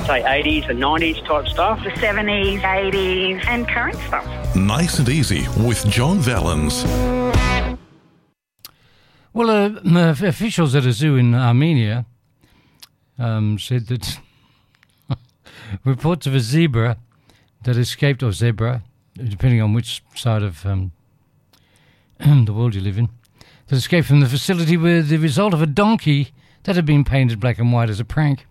say 80s and 90s type stuff. The 70s, 80s and current stuff. Nice and Easy with John Vallens. Well, officials at a zoo in Armenia said that reports of a zebra that escaped, or zebra, depending on which side of the world you live in, that escaped from the facility were the result of a donkey that had been painted black and white as a prank.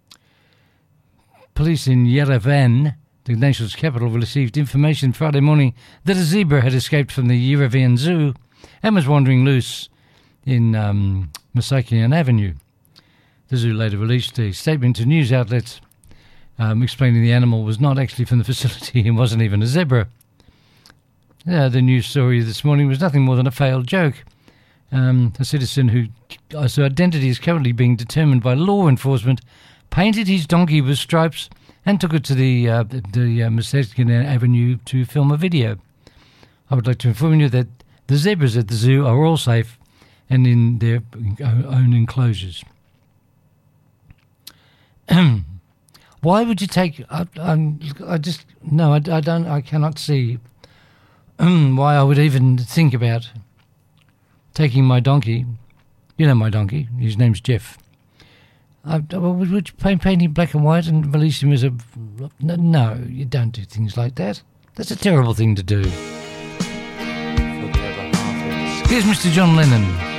Police in Yerevan, the nation's capital, received information Friday morning that a zebra had escaped from the Yerevan Zoo and was wandering loose in Masakian Avenue. The zoo later released a statement to news outlets explaining the animal was not actually from the facility and wasn't even a zebra. The news story this morning was nothing more than a failed joke. A citizen whose identity is currently being determined by law enforcement painted his donkey with stripes and took it to the Masakian Avenue to film a video. I would like to inform you that the zebras at the zoo are all safe and in their own enclosures. Why would you take? I cannot see why I would even think about taking my donkey. You know my donkey. His name's Jeff. Would you paint him black and white and release him as a? No, you don't do things like that. That's a terrible thing to do. Here's Mr. John Lennon.